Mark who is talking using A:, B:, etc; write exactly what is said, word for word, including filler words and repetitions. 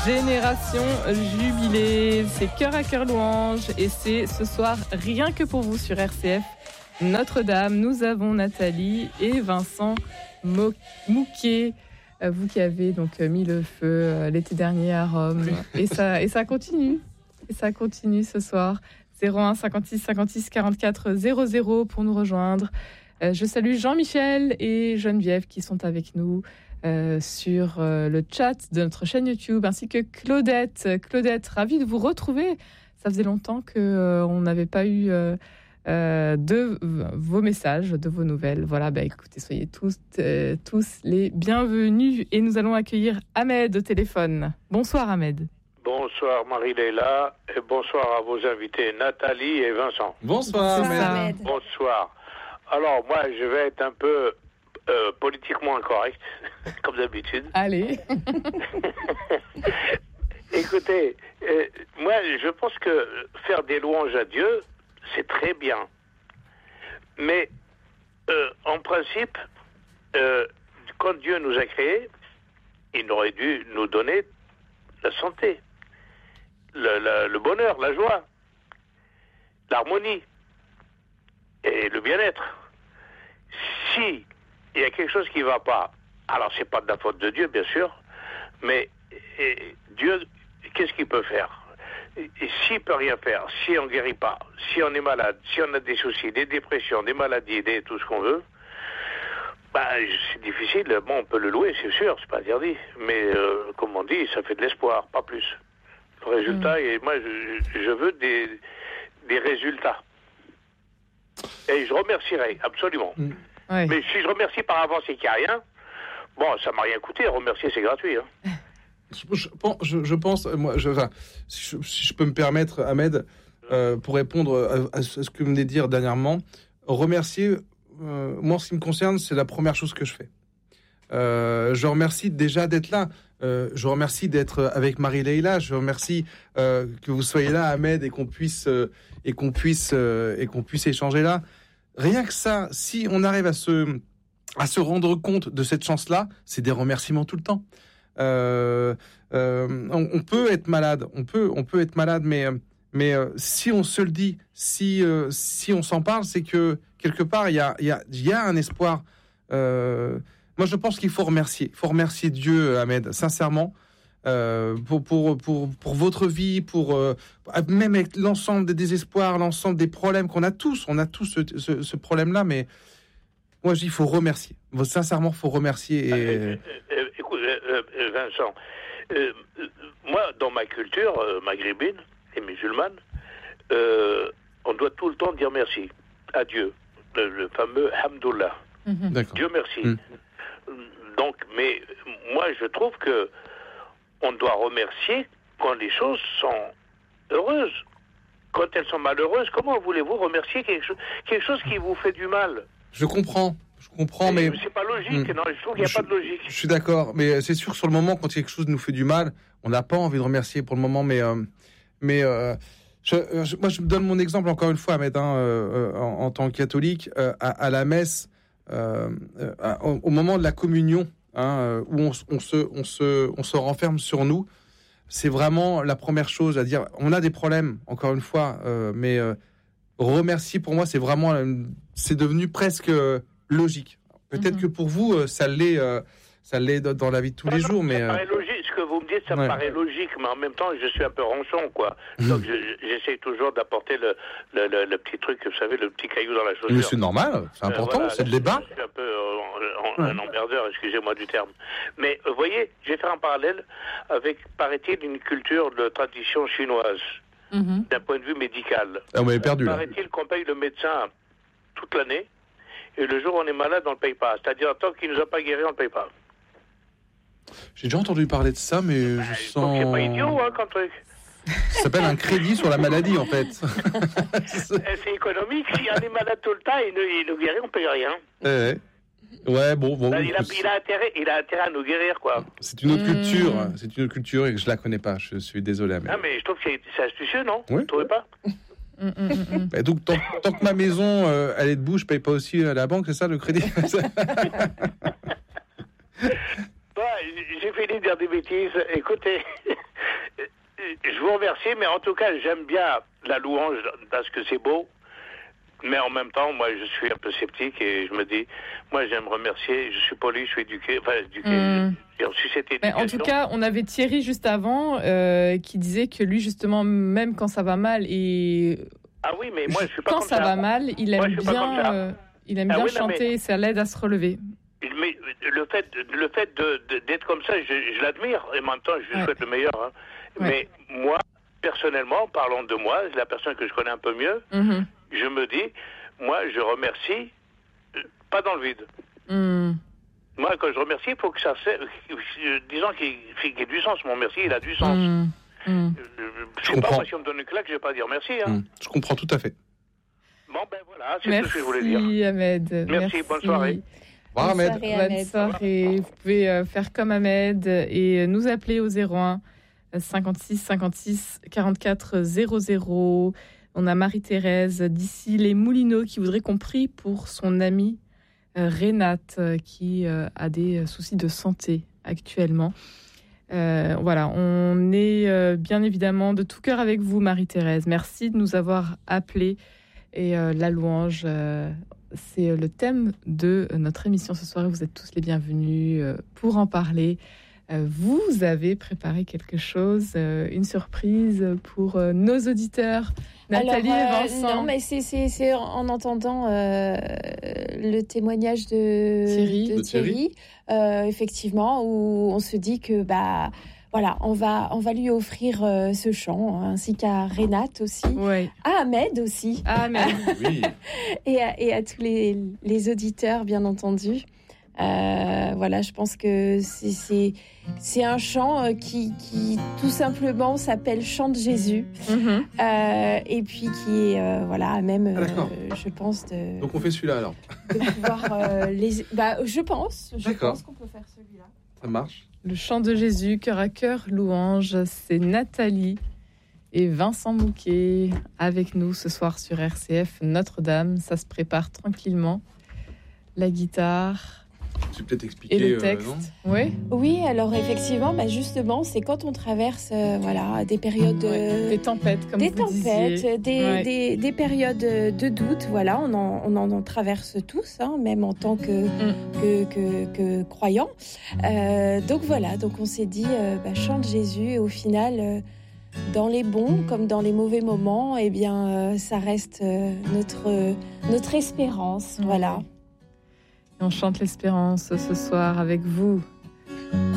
A: Génération Jubilée, c'est Cœur à Cœur Louange et c'est ce soir rien que pour vous sur R C F Notre-Dame. Nous avons Nathalie et Vincent Mouquet, vous qui avez donc mis le feu l'été dernier à Rome et ça, et ça continue, et ça continue ce soir. zéro un cinquante-six cinquante-six quarante-quatre zéro zéro pour nous rejoindre. Je salue Jean-Michel et Geneviève qui sont avec nous Euh, sur euh, le chat de notre chaîne YouTube, ainsi que Claudette. Claudette, ravie de vous retrouver. Ça faisait longtemps qu'on euh, n'avait pas eu euh, euh, de vos messages, de vos nouvelles. Voilà, bah, écoutez, soyez tous, euh, tous les bienvenus. Et nous allons accueillir Ahmed au téléphone. Bonsoir Ahmed.
B: Bonsoir Marie-Léla et bonsoir à vos invités Nathalie et Vincent.
C: Bonsoir Ahmed.
B: Bonsoir. Alors moi je vais être un peu Euh, politiquement incorrect, comme d'habitude.
A: Allez.
B: Écoutez, euh, moi, je pense que faire des louanges à Dieu, c'est très bien. Mais, euh, en principe, euh, quand Dieu nous a créés, il aurait dû nous donner la santé, le, le, le bonheur, la joie, l'harmonie et le bien-être. Si il y a quelque chose qui ne va pas, alors c'est pas de la faute de Dieu, bien sûr, mais et, Dieu, qu'est-ce qu'il peut faire? Et, et s'il ne peut rien faire, si on ne guérit pas, si on est malade, si on a des soucis, des dépressions, des maladies, des, tout ce qu'on veut, bah, c'est difficile. Bon, on peut le louer, c'est sûr, c'est pas interdit, mais euh, comme on dit, ça fait de l'espoir, pas plus. Le résultat, mmh. et moi, je, je veux des, des résultats. Et je remercierai, absolument. Mmh. Ouais. Mais si je remercie par avance et qu'il n'y a rien, bon, ça ne m'a rien coûté. Remercier, c'est gratuit. Hein.
C: Je, je, je pense, moi, je, enfin, si, je, si je peux me permettre, Ahmed, euh, pour répondre à, à ce que vous venez de dire dernièrement, remercier, euh, moi, en ce qui me concerne, c'est la première chose que je fais. Euh, je remercie déjà d'être là. Euh, je remercie d'être avec Marie-Léla. Je remercie euh, que vous soyez là, Ahmed, et qu'on puisse euh, et qu'on puisse euh, et qu'on puisse échanger là. Rien que ça, si on arrive à se, à se rendre compte de cette chance-là, c'est des remerciements tout le temps. Euh, euh, on, on peut être malade, on peut, on peut être malade, mais, mais euh, si on se le dit, si, euh, si on s'en parle, c'est que quelque part, il y a, y a, y a un espoir. Euh, moi, je pense qu'il faut remercier. Il faut remercier Dieu, Ahmed, sincèrement. Euh, pour, pour, pour, pour votre vie, pour euh, même avec l'ensemble des désespoirs, l'ensemble des problèmes qu'on a tous, on a tous ce, ce, ce problème-là, mais moi je dis il faut remercier, sincèrement il faut remercier. Et...
B: Euh, euh, écoute, euh, euh, Vincent, euh, moi dans ma culture euh, maghrébine et musulmane, euh, on doit tout le temps dire merci à Dieu, le, le fameux Hamdoullah. Mm-hmm. Dieu merci. Mm. Donc, mais moi je trouve que on doit remercier quand les choses sont heureuses. Quand elles sont malheureuses, comment voulez-vous remercier quelque chose, quelque chose qui vous fait du mal?
C: Je comprends, je comprends,
B: mais...
C: mais...
B: C'est pas logique, mmh. non, je trouve qu'il n'y a
C: je,
B: pas de logique.
C: Je suis d'accord, mais c'est sûr que sur le moment, quand quelque chose nous fait du mal, on n'a pas envie de remercier pour le moment, mais... Euh, mais euh, je, je, moi, je me donne mon exemple, encore une fois, Ahmed, hein, euh, en, en tant que catholique, euh, à, à la messe, euh, euh, au, au moment de la communion, Hein, où on, on, se, on, se, on se renferme sur nous, c'est vraiment la première chose à dire. On a des problèmes, encore une fois, euh, mais euh, remercier pour moi, c'est vraiment, euh, c'est devenu presque euh, logique. Peut-être mm-hmm. que pour vous, euh, ça l'est, euh, ça l'est dans la vie de tous
B: non,
C: les
B: non,
C: jours,
B: ça
C: mais
B: me paraît logique. Ce que vous me dites, ça ouais. me paraît logique, mais en même temps, je suis un peu ronchon, quoi. Donc, je, j'essaie toujours d'apporter le, le, le, le petit truc, vous savez, le petit caillou dans la chaussure.
C: Mais c'est normal, c'est important, euh, voilà, c'est le débat.
B: Je suis un peu euh, en, en, un emmerdeur, excusez-moi du terme. Mais vous voyez, je vais faire un parallèle avec, paraît-il, une culture de tradition chinoise, mm-hmm. d'un point de vue médical.
C: Ah, on m'avait perdu, là.
B: Paraît-il qu'on paye le médecin toute l'année, et le jour où on est malade, on ne le paye pas. C'est-à-dire, tant qu'il ne nous a pas guéri, on ne le paye pas.
C: J'ai déjà entendu parler de ça, mais bah, je sens...
B: C'est pas idiot, hein, comme truc.
C: Ça s'appelle un crédit sur la maladie, en fait.
B: C'est économique. Si on est malade tout le temps, il nous, il nous guérit, on ne paye rien.
C: Eh, ouais, bon... bon
B: il, a, il, a intérêt, il a intérêt à nous guérir, quoi.
C: C'est une autre mmh. culture. C'est une autre culture et je ne la connais pas. Je suis désolé. Mais...
B: Ah, mais je trouve que c'est, c'est astucieux, non?
C: Oui.
B: Vous ne trouvez pas?
A: Mmh, mmh,
C: bah, donc, tant, tant que ma maison, euh, elle est debout, je ne paye pas aussi à la banque, c'est ça, le crédit?
B: Bah, j'ai fini de dire des bêtises. Écoutez, je vous remercie, mais en tout cas, j'aime bien la louange parce que c'est beau. Mais en même temps, moi, je suis un peu sceptique et je me dis, moi, j'aime remercier. Je suis poli, je suis éduqué, enfin, éduqué.
A: Mmh.
B: J'ai reçu cette éducation.
A: Mais en tout cas, on avait Thierry juste avant euh, qui disait que lui, justement, même quand ça va mal et
B: Ah oui, mais moi, je suis pas
A: quand
B: comme
A: ça,
B: ça.
A: va mal, il aime
B: Moi, je suis pas comme
A: bien,
B: ça.
A: euh, il aime
B: Ah
A: bien
B: oui, non,
A: chanter.
B: mais-
A: Ça l'aide à se relever.
B: Mais le fait, le fait de, de- d'être comme ça, je, je l'admire et en même temps, je lui
A: Ouais.
B: souhaite le meilleur. hein.
A: Ouais.
B: Mais moi, personnellement, parlons de moi, la personne que je connais un peu mieux,
A: Mhm.
B: je me dis, moi, je remercie, euh, pas dans le vide.
A: Mhm.
B: Moi, quand je remercie, il faut que ça serve, euh, disons qu'il, qu'il y ait du sens. Mon merci, il a du sens.
A: Mhm. Mhm.
B: Euh,
C: Je
B: Je sais pas,
C: comprends.
B: moi, si on me donne une claque, je vais pas dire merci. Hein.
C: Hum, Je comprends tout à fait.
B: Bon, ben voilà, c'est tout
A: Merci
B: ce que je voulais dire.
A: Ahmed.
B: Merci, bonne soirée.
C: Au revoir,
D: Bonne
C: Ahmed.
D: soirée,
A: Bonne
D: Ahmed.
A: soirée. Vous pouvez euh, faire comme Ahmed et nous appeler au zéro un cinquante-six cinquante-six quarante-quatre zéro zéro. On a Marie-Thérèse d'ici les Moulineaux qui voudrait qu'on prie pour son amie euh, Renate euh, qui euh, a des soucis de santé actuellement. Euh, voilà, on est euh, bien évidemment de tout cœur avec vous, Marie-Thérèse. Merci de nous avoir appelés. Et euh, la louange, euh, c'est le thème de notre émission ce soir. Vous êtes tous les bienvenus euh, pour en parler. Euh, vous avez préparé quelque chose, euh, une surprise pour euh, nos auditeurs, Nathalie
D: Alors, euh,
A: et Vincent.
D: Non, mais c'est, c'est, c'est en entendant euh, le témoignage de
A: Thierry.
D: de
C: De Thierry.
D: Thierry, euh, effectivement, où on se dit que bah voilà, on va on va lui offrir euh, ce chant, ainsi qu'à Renate aussi,
A: Ouais.
D: à Ahmed aussi,
A: Ah, mais
C: Oui.
D: et à, et à tous les, les auditeurs, bien entendu. Euh, voilà, je pense que c'est, c'est, c'est un chant euh, qui, qui tout simplement s'appelle Chant de Jésus.
A: Mhm.
D: Euh, et puis qui est euh, voilà même euh,
C: Ah, d'accord.
D: je pense de,
C: Donc on fait celui-là alors.
D: de pouvoir euh, les bah je pense je
C: D'accord.
D: pense qu'on peut faire celui-là.
C: Ça marche.
A: Le chant de Jésus, cœur à cœur, louange, c'est Nathalie et Vincent Mouquet avec nous ce soir sur R C F Notre-Dame. Ça se prépare tranquillement. La guitare
C: Tu peux peut-être expliquer.
A: et le
C: euh,
A: texte.
C: non
A: Oui.
D: Oui, alors effectivement, bah justement, c'est quand on traverse euh, voilà des périodes euh,
A: Des tempêtes, comme
D: des
A: vous
D: tempêtes,
A: disiez.
D: des,
A: Ouais.
D: des, des périodes de doute, voilà, on en, on en traverse tous, hein, même en tant que,
A: Mm.
D: que, que, que croyants. Euh, donc voilà, donc on s'est dit, euh, bah, chante Jésus, et au final, euh, dans les bons comme dans les mauvais moments, eh bien, euh, ça reste euh, notre, notre espérance,
A: Ouais.
D: voilà.
A: Et on chante l'espérance ce soir avec vous,